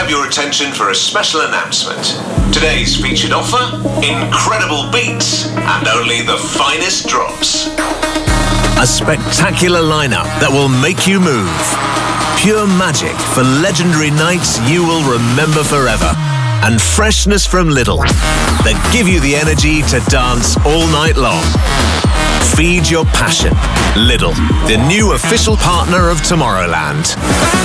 have your attention for a special announcement. Today's featured offer, incredible beats and only the finest drops. A spectacular lineup that will make you move. Pure magic for legendary nights you will remember forever. And freshness from Lidl that give you the energy to dance all night long. Feed your passion. Lidl, the new official partner of Tomorrowland.